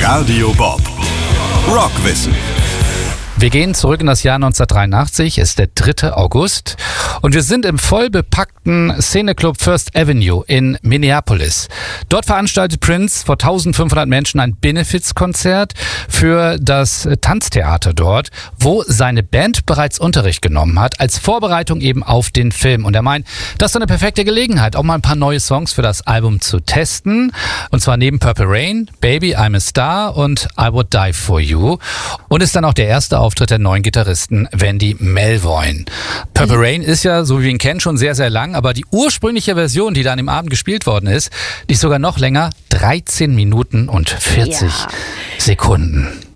Radio Bob. Rockwissen. Wir gehen zurück in das Jahr 1983, es ist der 3. August und wir sind im voll bepackten Szeneclub First Avenue in Minneapolis. Dort veranstaltet Prince vor 1500 Menschen ein Benefizkonzert für das Tanztheater dort, wo seine Band bereits Unterricht genommen hat, als Vorbereitung eben auf den Film. Und er meint, das ist eine perfekte Gelegenheit, auch mal ein paar neue Songs für das Album zu testen. Und zwar neben Purple Rain, Baby, I'm a Star und I Would Die For You. Und ist dann auch der erste Auftritt der neuen Gitarristen Wendy Melvoin. Purple Rain ist ja, so wie wir ihn kennen, schon sehr, sehr lang, aber die ursprüngliche Version, die da an dem Abend gespielt worden ist, die ist sogar noch länger, 13 Minuten und 40 Sekunden.